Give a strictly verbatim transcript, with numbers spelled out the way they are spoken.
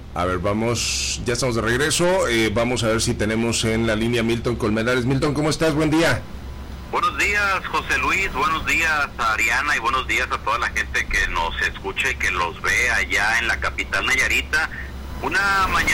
A ver, vamos, ya estamos de regreso. Eh, vamos a ver si tenemos en la línea Milton Colmenares. Milton, ¿cómo estás? Buen día. Buenos días, José Luis. Buenos días a Ariana y buenos días a toda la gente que nos escucha y que los ve allá en la capital Nayarita. Una mañana